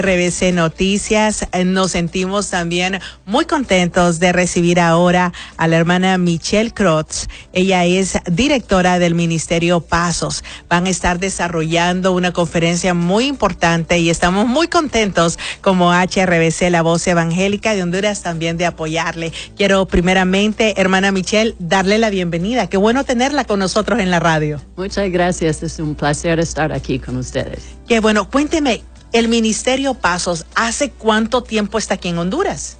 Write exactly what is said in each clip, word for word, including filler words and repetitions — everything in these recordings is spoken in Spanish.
R B C Noticias. Nos sentimos también muy contentos de recibir ahora a la hermana Michelle Crotts. Ella es directora del Ministerio Pasos. Van a estar desarrollando una conferencia muy importante y estamos muy contentos como H R B C, la voz evangélica de Honduras, también de apoyarle. Quiero primeramente, hermana Michelle, darle la bienvenida. Qué bueno tenerla con nosotros en la radio. Muchas gracias, es un placer estar aquí con ustedes. Qué bueno, cuénteme, el Ministerio Pasos, ¿hace cuánto tiempo está aquí en Honduras?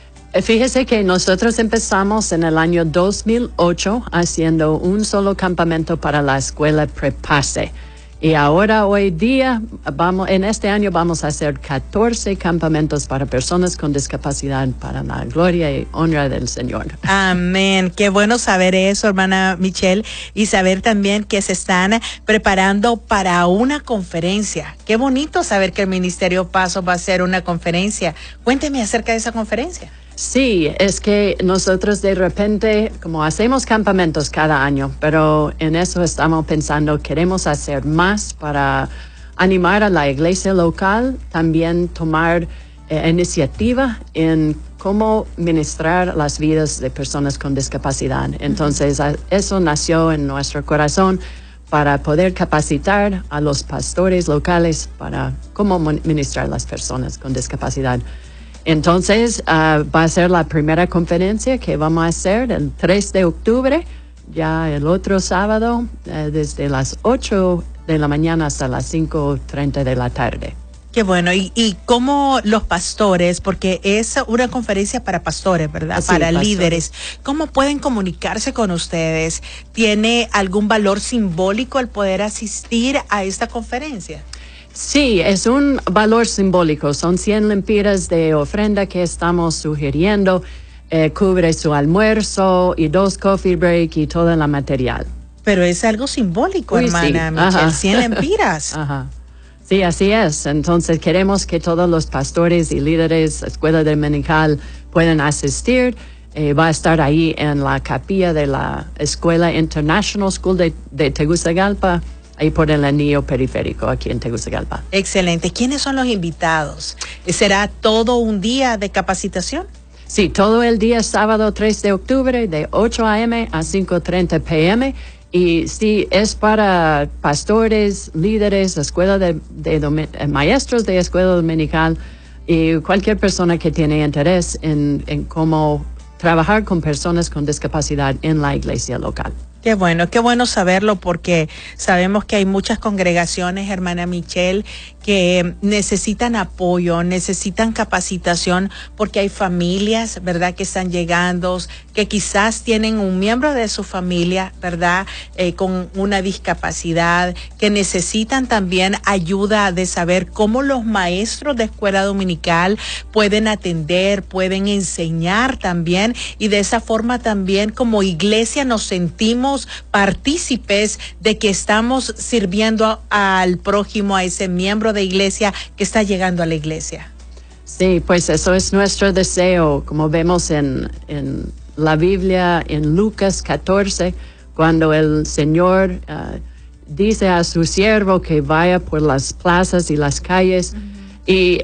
Fíjese que nosotros empezamos en el año dos mil ocho haciendo un solo campamento para la escuela Prepase. Y ahora, hoy día, vamos, en este año vamos a hacer catorce campamentos para personas con discapacidad para la gloria y honra del Señor. Amén. Qué bueno saber eso, hermana Michelle, y saber también que se están preparando para una conferencia. Qué bonito saber que el Ministerio Paso va a hacer una conferencia. Cuénteme acerca de esa conferencia. Sí, es que nosotros de repente, como hacemos campamentos cada año, pero en eso estamos pensando, queremos hacer más para animar a la iglesia local, también tomar eh, iniciativa en cómo ministrar las vidas de personas con discapacidad. Entonces, uh-huh. eso nació en nuestro corazón para poder capacitar a los pastores locales para cómo ministrar a las personas con discapacidad. Entonces, uh, va a ser la primera conferencia que vamos a hacer el tres de octubre, ya el otro sábado, uh, desde las ocho de la mañana hasta las cinco treinta de la tarde. Qué bueno. Y, y cómo los pastores, porque es una conferencia para pastores, ¿verdad? Sí, para pastores. líderes. ¿Cómo pueden comunicarse con ustedes? ¿Tiene algún valor simbólico el poder asistir a esta conferencia? Sí, es un valor simbólico. Son cien lempiras de ofrenda que estamos sugiriendo. Eh, cubre su almuerzo y dos coffee break y todo el material. Pero es algo simbólico, Uy, hermana sí. Michelle. Ajá. cien lempiras. Ajá. Sí, así es. Entonces queremos que todos los pastores y líderes de la escuela dominical puedan asistir. Eh, va a estar ahí en la capilla de la Escuela International School de, de Tegucigalpa, ahí por el anillo periférico aquí en Tegucigalpa. Excelente. ¿Quiénes son los invitados? ¿Será todo un día de capacitación? Sí, todo el día sábado tres de octubre de ocho a eme a cinco treinta pe eme. Y sí, es para pastores, líderes, escuela de, de, de maestros de escuela dominical y cualquier persona que tiene interés en, en cómo trabajar con personas con discapacidad en la iglesia local. Qué bueno, qué bueno saberlo porque sabemos que hay muchas congregaciones, hermana Michelle, que necesitan apoyo, necesitan capacitación porque hay familias, ¿verdad?, que están llegando, que quizás tienen un miembro de su familia, ¿verdad?, eh, con una discapacidad, que necesitan también ayuda de saber cómo los maestros de escuela dominical pueden atender, pueden enseñar también y de esa forma también como iglesia nos sentimos partícipes de que estamos sirviendo a, al prójimo, a ese miembro de iglesia que está llegando a la iglesia. Sí, pues eso es nuestro deseo, como vemos en, en la Biblia, en Lucas catorce, cuando el Señor uh, dice a su siervo que vaya por las plazas y las calles, uh-huh. y,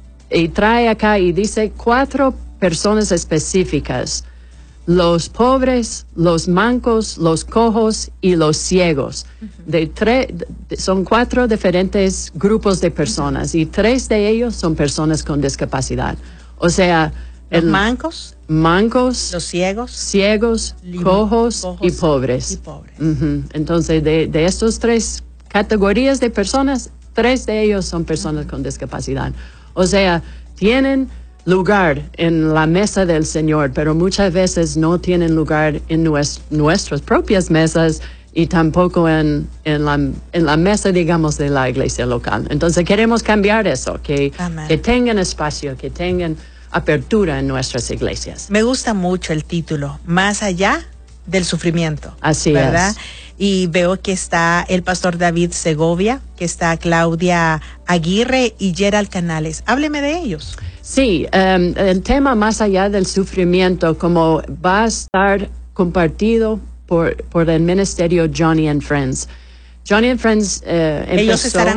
y trae acá y dice cuatro personas específicas: los pobres, los mancos, los cojos y los ciegos. Uh-huh. De tres, de, son cuatro diferentes grupos de personas, uh-huh. y tres de ellos son personas con discapacidad. O sea, los el, mancos, mancos, los ciegos, ciegos, cojos, cojos y pobres. Y pobres. Uh-huh. Entonces, de, de estos tres categorías de personas, tres de ellos son personas uh-huh. con discapacidad. O sea, tienen lugar en la mesa del Señor, pero muchas veces no tienen lugar en nues, nuestras propias mesas y tampoco en, en, la, en la mesa, digamos, de la iglesia local. Entonces queremos cambiar eso, que, que tengan espacio, que tengan apertura en nuestras iglesias. Me gusta mucho el título, Más allá del sufrimiento. Así ¿verdad? es. Y veo que está el pastor David Segovia, que está Claudia Aguirre y Gerald Canales. Hábleme de ellos. Sí, um, el tema Más allá del sufrimiento, como va a estar compartido por, por el ministerio Johnny and Friends. Johnny and Friends eh, empezó, ¿Ellos estarán acá?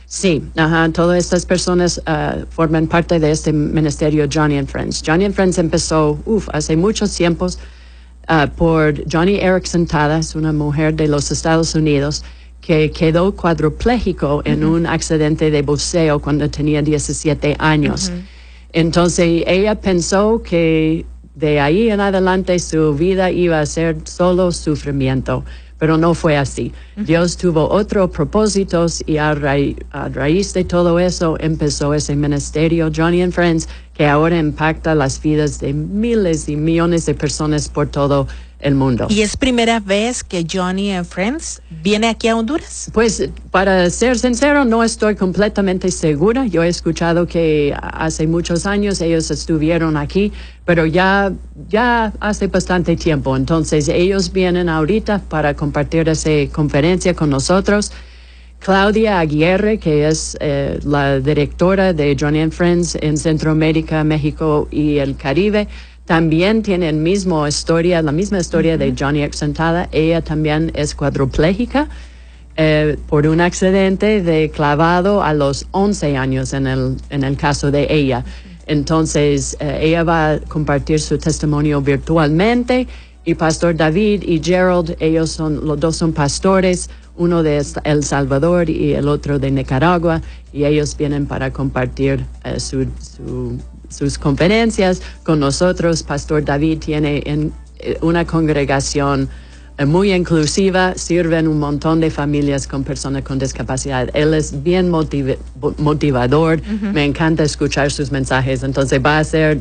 Sí, ajá, todas estas personas uh, forman parte de este ministerio Johnny and Friends. Johnny and Friends empezó, uf, hace muchos tiempos uh, por Johnny Erickson Tada, es una mujer de los Estados Unidos que quedó cuadripléjico uh-huh. en un accidente de buceo cuando tenía diecisiete años. Uh-huh. Entonces ella pensó que de ahí en adelante su vida iba a ser solo sufrimiento. Pero no fue así. Uh-huh. Dios tuvo otros propósitos y a, ra- a raíz de todo eso empezó ese ministerio Johnny and Friends, que ahora impacta las vidas de miles y millones de personas por todo el mundo. ¿Y es primera vez que Johnny and Friends viene aquí a Honduras? Pues, para ser sincero, no estoy completamente segura. Yo he escuchado que hace muchos años ellos estuvieron aquí, pero ya, ya hace bastante tiempo. Entonces, ellos vienen ahorita para compartir esa conferencia con nosotros. Claudia Aguirre, que es eh, la directora de Johnny and Friends en Centroamérica, México y el Caribe, también tiene el mismo historia, la misma historia uh-huh. de Johnny Erickson Tada. Ella también es cuadripléjica eh, por un accidente de clavado a los once años en el, en el caso de ella. Entonces, eh, ella va a compartir su testimonio virtualmente y Pastor David y Gerald, ellos son, los dos son pastores, uno de El Salvador y el otro de Nicaragua, y ellos vienen para compartir eh, su, su sus conferencias con nosotros. Pastor David tiene en, eh, una congregación eh, muy inclusiva, sirven un montón de familias con personas con discapacidad. Él es bien motiv- motivador, uh-huh. me encanta escuchar sus mensajes, entonces va a ser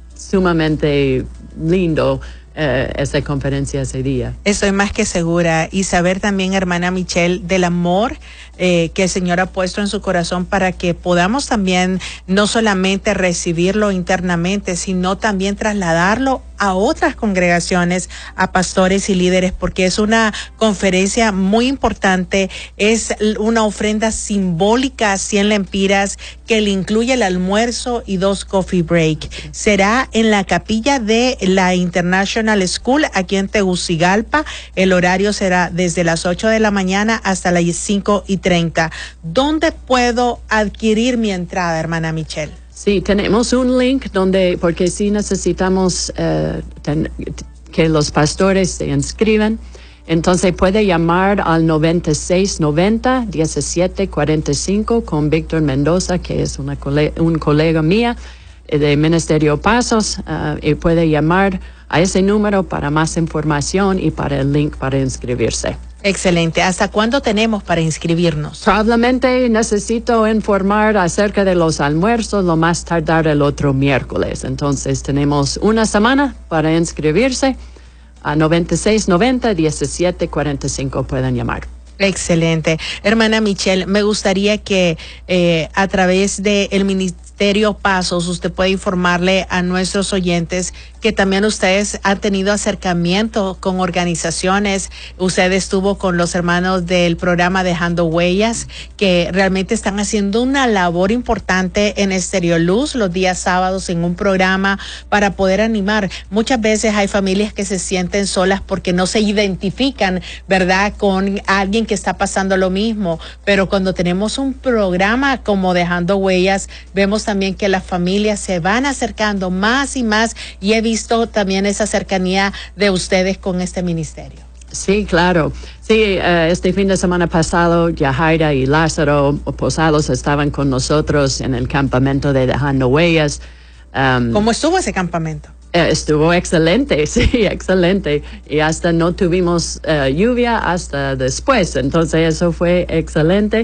sumamente lindo eh, esa conferencia ese día. Estoy más que segura, y saber también, hermana Michelle, del amor eh, que el Señor ha puesto en su corazón para que podamos también no solamente recibirlo internamente, sino también trasladarlo a otras congregaciones, a pastores y líderes, porque es una conferencia muy importante, es una ofrenda simbólica a cien lempiras que le incluye el almuerzo y dos coffee break. Será en la capilla de la International School aquí en Tegucigalpa. El horario será desde las ocho de la mañana hasta las cinco y treinta. ¿Dónde puedo adquirir mi entrada, hermana Michelle? Sí, tenemos un link donde, porque sí necesitamos eh, ten, que los pastores se inscriban. Entonces puede llamar al noventa y seis noventa diecisiete cuarenta y cinco con Víctor Mendoza, que es una cole, un colega mía de Ministerio Pasos, uh, y puede llamar a ese número para más información y para el link para inscribirse. Excelente. ¿Hasta cuándo tenemos para inscribirnos? Probablemente necesito informar acerca de los almuerzos lo más tardar el otro miércoles. Entonces tenemos una semana para inscribirse. A noventa y seis noventa diecisiete cuarenta y cinco pueden llamar. Excelente. Hermana Michelle, me gustaría que eh, a través del Ministerio Pasos usted pueda informarle a nuestros oyentes que también ustedes han tenido acercamiento con organizaciones. Usted estuvo con los hermanos del programa Dejando Huellas, que realmente están haciendo una labor importante en Exterior Luz los días sábados en un programa para poder animar. Muchas veces hay familias que se sienten solas porque no se identifican, ¿verdad?, con alguien que está pasando lo mismo, pero cuando tenemos un programa como Dejando Huellas, vemos también que las familias se van acercando más y más, y he visto también esa cercanía de ustedes con este ministerio. Sí, claro. Sí, uh, este fin de semana pasado, Yajaira y Lázaro Posados estaban con nosotros en el campamento de Dejando Huellas. Um, ¿Cómo estuvo ese campamento? Estuvo excelente, sí, excelente. Y hasta no tuvimos uh, lluvia hasta después. Entonces eso fue excelente.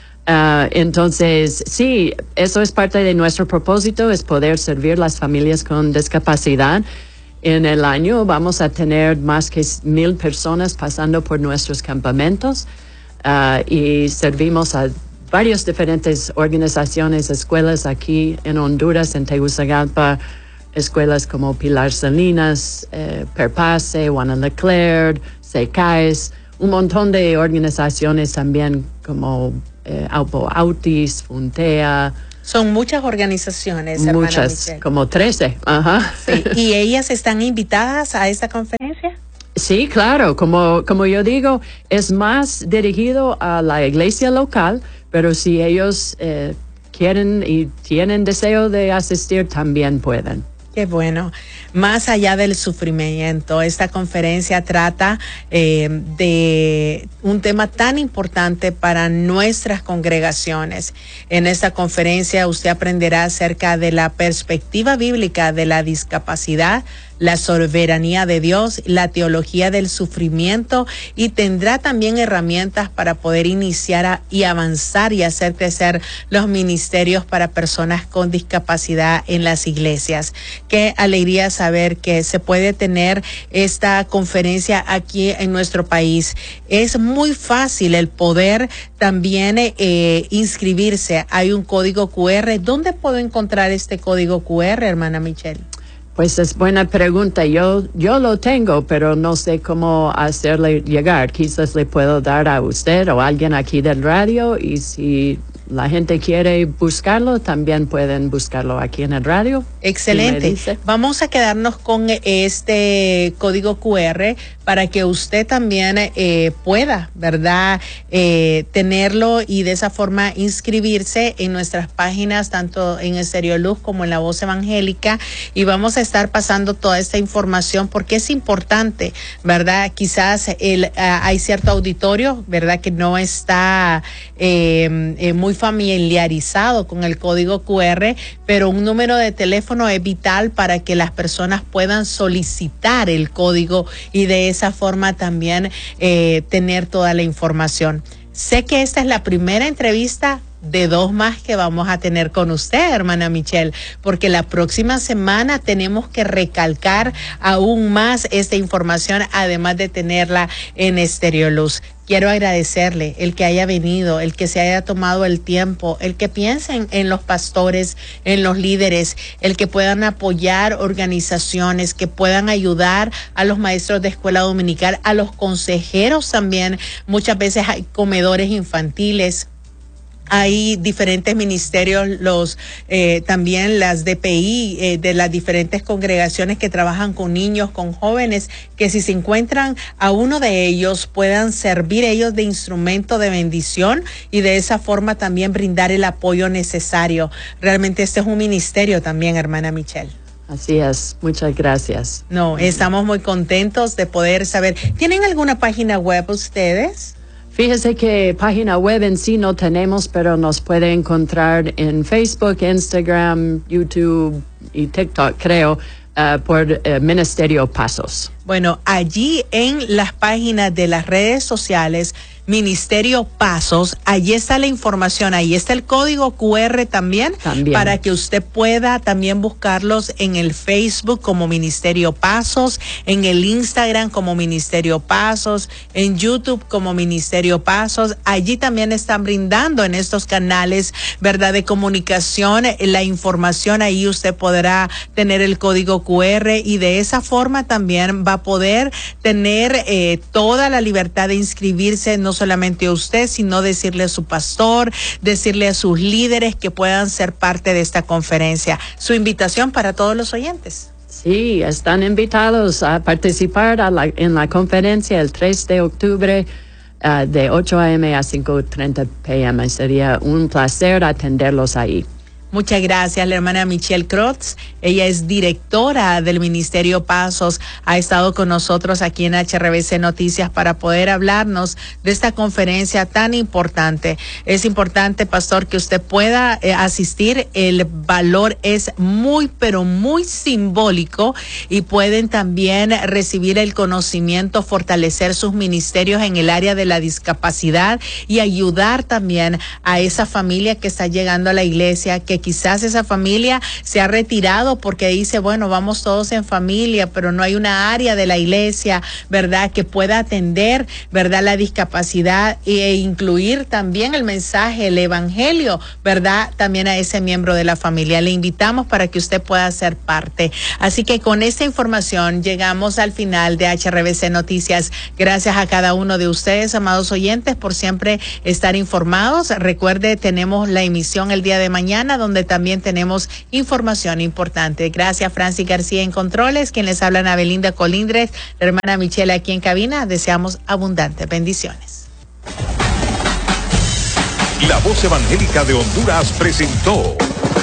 Uh, entonces, sí, eso es parte de nuestro propósito, es poder servir las familias con discapacidad. En el año vamos a tener más que mil personas pasando por nuestros campamentos uh, y servimos a varias diferentes organizaciones, escuelas aquí en Honduras, en Tegucigalpa, escuelas como Pilar Salinas, eh, Perpase, Juana Leclerc, SECAES, un montón de organizaciones también como eh, Aupo Autis, Funtea. Son muchas organizaciones, hermana Muchas, Michelle. como trece. Ajá. Sí. ¿Y ellas están invitadas a esta conferencia? Sí, claro, como, como yo digo, es más dirigido a la iglesia local, pero si ellos eh, quieren y tienen deseo de asistir, también pueden. Qué bueno. Más allá del sufrimiento, esta conferencia trata eh, de un tema tan importante para nuestras congregaciones. En esta conferencia usted aprenderá acerca de la perspectiva bíblica de la discapacidad, la soberanía de Dios, la teología del sufrimiento, y tendrá también herramientas para poder iniciar a, y avanzar y hacer crecer los ministerios para personas con discapacidad en las iglesias. Qué alegría saber que se puede tener esta conferencia aquí en nuestro país. Es muy fácil el poder también eh, inscribirse. Hay un código cu erre. ¿Dónde puedo encontrar este código cu erre, hermana Michelle? Pues es buena pregunta. Yo, yo lo tengo, pero no sé cómo hacerle llegar. Quizás le puedo dar a usted o a alguien aquí del radio, y si la gente quiere buscarlo, también pueden buscarlo aquí en el radio. Excelente. Vamos a quedarnos con este código cu erre para que usted también eh, pueda, ¿verdad?, eh, tenerlo y de esa forma inscribirse en nuestras páginas, tanto en Estéreo Luz como en La Voz Evangélica, y vamos a estar pasando toda esta información porque es importante, ¿verdad? Quizás el, uh, hay cierto auditorio, ¿verdad?, que no está eh, eh, muy familiarizado con el código cu erre, pero un número de teléfono es vital para que las personas puedan solicitar el código y de esa forma también eh, tener toda la información. Sé que esta es la primera entrevista de dos más que vamos a tener con usted, hermana Michelle, porque la próxima semana tenemos que recalcar aún más esta información, además de tenerla en Estéreo Luz. Quiero agradecerle el que haya venido, el que se haya tomado el tiempo, el que piensen en los pastores, en los líderes, el que puedan apoyar organizaciones, que puedan ayudar a los maestros de escuela dominical, a los consejeros también. Muchas veces hay comedores infantiles. Hay diferentes ministerios, los eh, también las D P I eh, de las diferentes congregaciones que trabajan con niños, con jóvenes, que si se encuentran a uno de ellos puedan servir ellos de instrumento de bendición y de esa forma también brindar el apoyo necesario. Realmente este es un ministerio también, hermana Michelle. Así es, muchas gracias. No, estamos muy contentos de poder saber. ¿Tienen alguna página web ustedes? Fíjese que página web en sí no tenemos, pero nos puede encontrar en Facebook, Instagram, YouTube y TikTok, creo, uh, por uh, Ministerio Pasos. Bueno, allí en las páginas de las redes sociales, Ministerio Pasos, allí está la información, ahí está el código cu erre también, también, para que usted pueda también buscarlos en el Facebook como Ministerio Pasos, en el Instagram como Ministerio Pasos, en YouTube como Ministerio Pasos. Allí también están brindando en estos canales, ¿verdad?, de comunicación, la información. Ahí usted podrá tener el código cu erre y de esa forma también va a poder tener eh, toda la libertad de inscribirse, no solamente usted, sino decirle a su pastor, decirle a sus líderes que puedan ser parte de esta conferencia. Su invitación para todos los oyentes. Sí, están invitados a participar a la, en la conferencia el tres de octubre uh, de ocho a eme a cinco treinta pe eme. Sería un placer atenderlos ahí. Muchas gracias, la hermana Michelle Crotz. Ella es directora del Ministerio Pasos. Ha estado con nosotros aquí en H R V C Noticias para poder hablarnos de esta conferencia tan importante. Es importante, pastor, que usted pueda eh, asistir. El valor es muy, pero muy simbólico y pueden también recibir el conocimiento, fortalecer sus ministerios en el área de la discapacidad y ayudar también a esa familia que está llegando a la iglesia, que quizás esa familia se ha retirado porque dice, bueno, vamos todos en familia, pero no hay una área de la iglesia, ¿verdad?, que pueda atender, ¿verdad?, la discapacidad e incluir también el mensaje, el evangelio, ¿verdad?, también a ese miembro de la familia. Le invitamos para que usted pueda ser parte. Así que con esta información llegamos al final de H R V C Noticias. Gracias a cada uno de ustedes, amados oyentes, por siempre estar informados. Recuerde, tenemos la emisión el día de mañana, donde también tenemos información importante. Gracias, Francis García en Controles, quien les habla, Ana Belinda Colindres, la hermana Michelle aquí en cabina. Deseamos abundantes bendiciones. La Voz Evangélica de Honduras presentó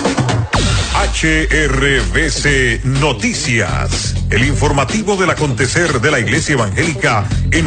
H R V C Noticias, el informativo del acontecer de la Iglesia Evangélica en